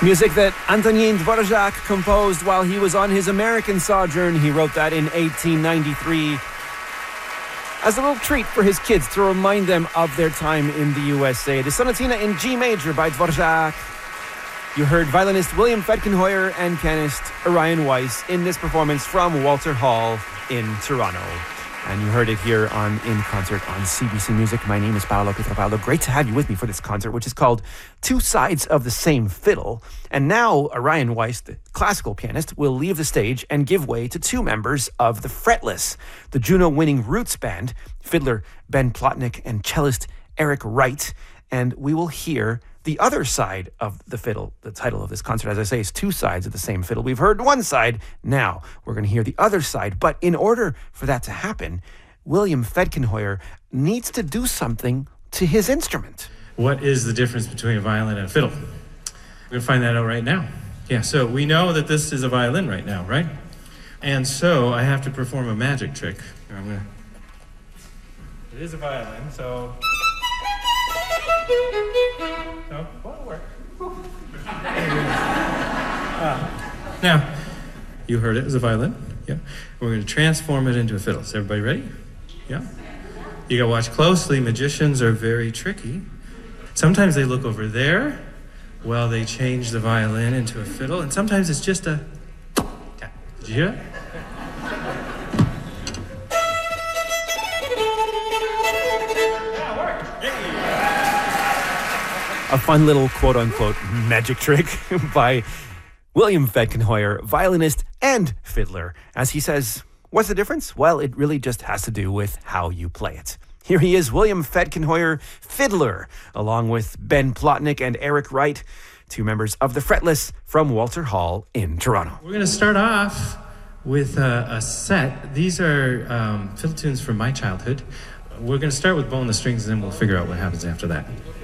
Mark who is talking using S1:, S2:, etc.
S1: Music that Antonín Dvořák composed while he was on his American sojourn. He wrote that in 1893 as a little treat for his kids to remind them of their time in the USA. The Sonatina in G major by Dvořák. You heard violinist William Fedkenheuer and pianist Orion Weiss in this performance from Walter Hall in Toronto. And you heard it here on In Concert on CBC Music. My name is Paolo Pietropaolo. Great to have you with me for this concert, which is called Two Sides of the Same Fiddle. And now Orion Weiss, the classical pianist, will leave the stage and give way to two members of the Fretless, the Juno-winning Roots band, fiddler Ben Plotnick and cellist Eric Wright. And we will hear the other side of the fiddle. The title of this concert, as I say, is Two Sides of the Same Fiddle. We've heard one side. Now we're going to hear the other side. But in order for that to happen, William Fedkenheuer needs to do something to his instrument.
S2: What is the difference between a violin and a fiddle? We're going to find that out right now. Yeah, so we know that this is a violin right now, right? And so I have to perform a magic trick. It is a violin, so... No, won't work. Now, you heard it as a violin. Yeah. We're going to transform it into a fiddle. Is everybody ready? Yeah. You got to watch closely. Magicians are very tricky. Sometimes they look over there while they change the violin into a fiddle, and sometimes it's just a tap. Did you hear that?
S1: A fun little quote-unquote magic trick by William Fedkenheuer, violinist and fiddler. As he says, what's the difference? Well, it really just has to do with how you play it. Here he is, William Fedkenheuer, fiddler, along with Ben Plotnick and Eric Wright, two members of the Fretless from Walter Hall in Toronto.
S2: We're going to start off with a set. These are fiddle tunes from my childhood. We're going to start with Bowing the Strings, and then we'll figure out what happens after that.